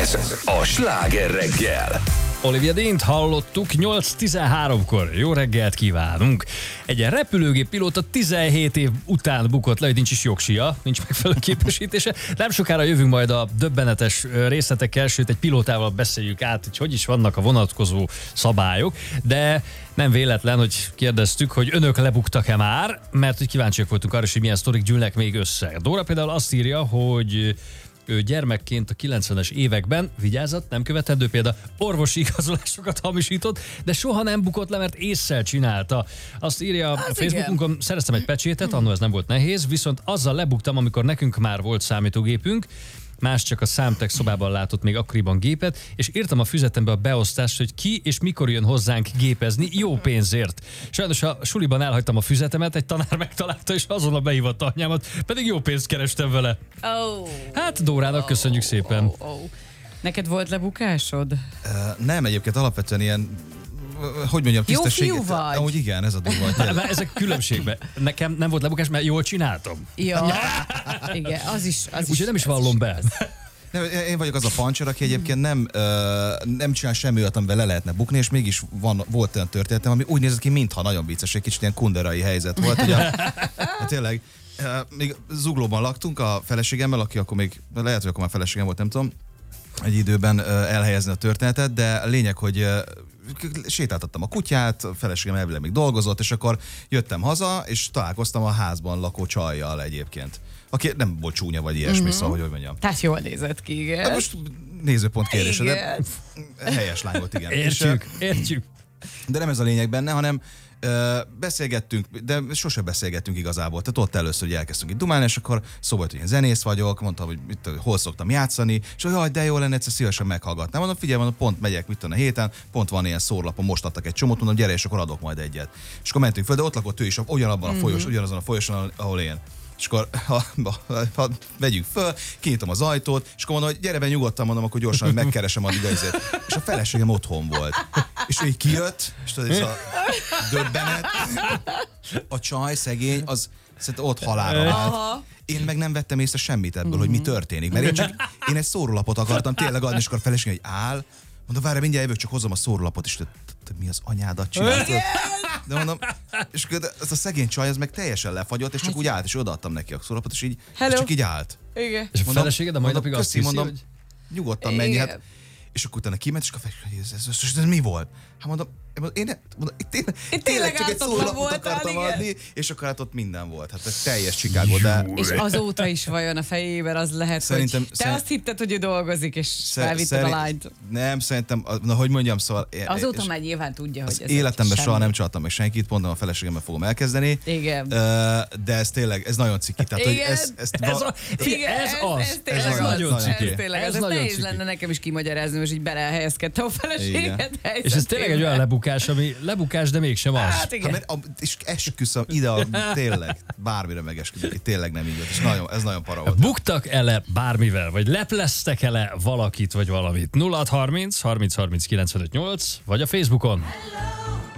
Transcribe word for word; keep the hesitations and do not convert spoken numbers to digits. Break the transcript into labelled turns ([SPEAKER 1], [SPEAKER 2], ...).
[SPEAKER 1] Ez a Sláger reggel.
[SPEAKER 2] Olivia Dean-t hallottuk nyolc tizenháromkor. Jó reggelt kívánunk! Egy repülőgép pilóta tizenhét év után bukott le, hogy nincs is jogsia, nincs megfelelő képesítése. Nem sokára jövünk majd a döbbenetes részletekkel, sőt egy pilótával beszéljük át, hogy hogy is vannak a vonatkozó szabályok, de nem véletlen, hogy kérdeztük, hogy önök lebuktak-e már, mert hogy kíváncsiak voltunk arra, hogy milyen sztorik gyűlnek még össze. Dóra például azt írja, hogy ő gyermekként a kilencvenes években, vigyázat, nem követendő példa, orvosi igazolásokat hamisított, de soha nem bukott le, mert ésszel csinálta. Azt írja az a Facebookunkon, igen. Szereztem egy pecsétet, annól ez nem volt nehéz, viszont azzal lebuktam, amikor nekünk már volt számítógépünk, más csak a számtek szobában látott még akkoriban gépet, és írtam a füzetembe a beosztást, hogy ki és mikor jön hozzánk gépezni jó pénzért. Sajnos a suliban elhagytam a füzetemet, egy tanár megtalálta, és azonnal behívott anyámat, pedig jó pénzt kerestem vele.
[SPEAKER 3] Oh.
[SPEAKER 2] Hát Dórának oh, köszönjük szépen.
[SPEAKER 3] Oh, oh. Neked volt lebukásod?
[SPEAKER 4] Uh, nem, egyébként alapvetően ilyen, hogy mondjam, tisztességet.
[SPEAKER 3] Jó fiú vagy.
[SPEAKER 4] Ahogy igen, ez a durva.
[SPEAKER 2] Ezek különbségben. Nekem nem volt lebukás, mert jól csináltam.
[SPEAKER 3] Ja, igen, az is. Az
[SPEAKER 2] Úgyhogy nem is vallom be.
[SPEAKER 4] Nem, én vagyok az a pancser, aki egyébként nem, nem csinál semmi olyat, amivel le lehetne bukni, és mégis van, volt olyan történetem, ami úgy nézett ki, mintha nagyon vicces, egy kicsit ilyen kunderai helyzet volt. Ugye, hát tényleg, még Zuglóban laktunk a feleségemmel, aki akkor még, lehet, hogy akkor már feleségem volt, nem tudom, egy időben elhelyezni a történetet, de a lényeg, hogy sétáltattam a kutyát, a feleségem elvileg még dolgozott, és akkor jöttem haza, és találkoztam a házban lakó csajjal egyébként. Aki nem volt csúnya vagy ilyesmi, mm-hmm. szóval, hogy hogy mondjam.
[SPEAKER 3] Tehát jól nézett ki, igen.
[SPEAKER 4] De most nézőpont kérdése, de helyes lány volt, igen.
[SPEAKER 2] Értjük, és, értjük.
[SPEAKER 4] De nem ez a lényeg benne, hanem ö, beszélgettünk, de sose beszélgettünk igazából. Tehát ott először, hogy elkezdtünk itt dumálni, és akkor szó volt, hogy én zenész vagyok, mondtam, hogy mit, hol szoktam játszani, és hogy jaj, de jó lenne, egyszer szívesen meghallgatnám. Mondom, figyelj, mondom, pont megyek, mit tudom, a héten, pont van ilyen szórlapon, most adtak egy csomót, mondom, gyere, és akkor adok majd egyet. És akkor mentünk föl, de ott lakott ő is, ugyanabban a folyos, mm-hmm. ugyanazon a folyoson, ahol én. És akkor ha, ha, ha vegyük föl, kinyitom az ajtót, és akkor mondom, hogy gyere be nyugodtan, mondom, akkor gyorsan megkeresem addig azért. És a feleségem otthon volt. És ő így kijött, és tudod, ez a döbbenet, a csaj szegény, az szerintem ott halálra vált. Én meg nem vettem észre semmit ebből, mm-hmm. hogy mi történik, mert én csak én egy szórólapot akartam tényleg adni, és akkor a feleségem, hogy áll, mondom, várj, mindjárt jövök, csak hozom a szórólapot, és mi az anyádat csinált? De mondom, és ez a szegény csaj, ez meg teljesen lefagyott, és csak úgy állt, és odaadtam neki a szórólapot, és így, és csak így állt.
[SPEAKER 3] Igen.
[SPEAKER 2] És a feleséged a mai napig azt hiszi,
[SPEAKER 4] mondom,
[SPEAKER 2] hogy...
[SPEAKER 4] nyugodtan menj, hát. És akkor utána kiment, és akkor ez, ez, ez, ez, ez mi volt? Hát mondom, én, ne, mondom, én, tényleg, én tényleg csak egy szórólapot akartam adni, és akkor hát ott minden volt. Hát ez teljes Chicago, de...
[SPEAKER 3] És azóta is vajon a fejében az lehet, szerintem, hogy te szerint, azt hitted, hogy ő dolgozik, és szer, felvitted szerint, a lányt.
[SPEAKER 4] Nem, szerintem, na hogy mondjam, szóval...
[SPEAKER 3] Azóta már nyilván tudja, hogy ez
[SPEAKER 4] életemben soha nem csaltam meg senkit, mondom, a feleségemmel fogom elkezdeni.
[SPEAKER 3] Igen.
[SPEAKER 4] De ez tényleg, ez nagyon ciki. Tehát, hogy ez, ezt
[SPEAKER 2] ez, a, igen, ez az. Ez, ez nagyon ciki.
[SPEAKER 3] Ez tényleg, ez nehéz lenne nekem is kimagyarázni, és így belehelyezkedte a feleséget.
[SPEAKER 2] És ez tényleg egy olyan lebukás, ami lebukás, de mégsem az.
[SPEAKER 3] Hát igen.
[SPEAKER 4] Ha, mert, és esküszöm ide, a, tényleg, bármire megesküdik, tényleg nem így volt, és nagyon, ez nagyon para volt.
[SPEAKER 2] Buktak ele bármivel, vagy lepleztek ele valakit, vagy valamit? nulla hat harminc harminc harminc kilencvenöt nyolc, vagy a Facebookon.